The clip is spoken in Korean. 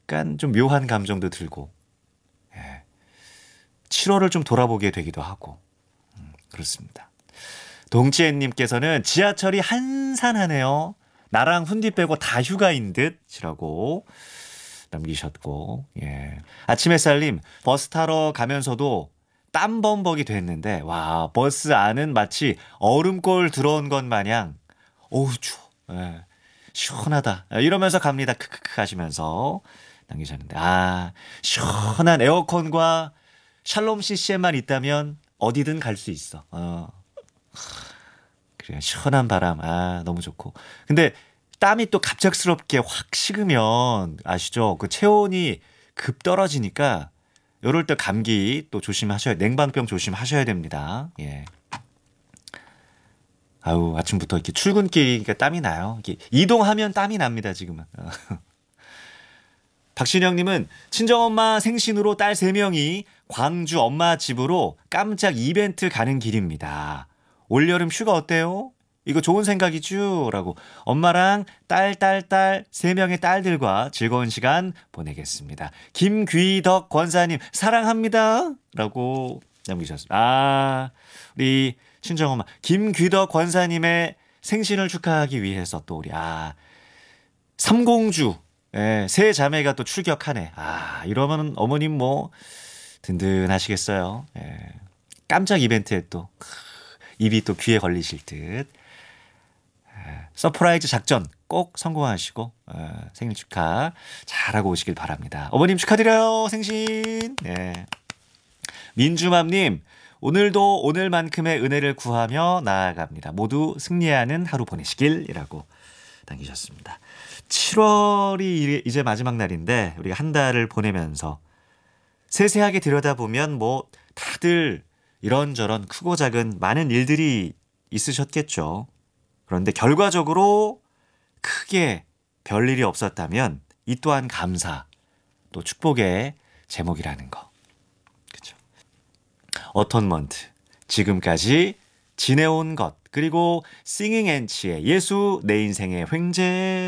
약간 좀 묘한 감정도 들고 7월을 좀 돌아보게 되기도 하고 그렇습니다. 동치엔님께서는 지하철이 한산하네요. 나랑 훈디 빼고 다 휴가인 듯이라고 남기셨고 아침 햇살님 버스 타러 가면서도 땀 범벅이 됐는데 와 버스 안은 마치 얼음골 들어온 것 마냥 어우 추워 시원하다 이러면서 갑니다 크크크 하시면서 남기셨는데 시원한 에어컨과 샬롬 CCM만 있다면 어디든 갈 수 있어. 그래 시원한 바람 너무 좋고 근데 땀이 또 갑작스럽게 확 식으면 아시죠? 그 체온이 급 떨어지니까 이럴 때 감기 또 조심하셔야 냉방병 조심하셔야 됩니다. 아우 아침부터 이렇게 출근길이니까 땀이 나요. 이렇게 이동하면 땀이 납니다 지금은. 박신영님은 친정엄마 생신으로 딸 3명이 광주 엄마 집으로 깜짝 이벤트 가는 길입니다. 올여름 휴가 어때요? 이거 좋은 생각이죠? 라고 엄마랑 딸 3명의 딸들과 즐거운 시간 보내겠습니다. 김귀덕 권사님 사랑합니다. 라고 남기셨습니다. 우리 친정엄마 김귀덕 권사님의 생신을 축하하기 위해서 또 우리 삼공주 세 자매가 또 출격하네. 이러면 어머님 뭐 든든하시겠어요. 깜짝 이벤트에 또 입이 또 귀에 걸리실 듯. 서프라이즈 작전 꼭 성공하시고 생일 축하 잘하고 오시길 바랍니다. 어머님 축하드려요. 생신. 민주맘님 오늘도 오늘만큼의 은혜를 구하며 나아갑니다. 모두 승리하는 하루 보내시길이라고 남기셨습니다. 7월이 이제 마지막 날인데 우리가 한 달을 보내면서 세세하게 들여다보면 뭐 다들 이런저런 크고 작은 많은 일들이 있으셨겠죠. 그런데 결과적으로 크게 별일이 없었다면 이 또한 감사 또 축복의 제목이라는 거. 그렇죠. 어톤먼트 지금까지 지내온 것 그리고 싱잉 앤치의 예수 내 인생의 횡재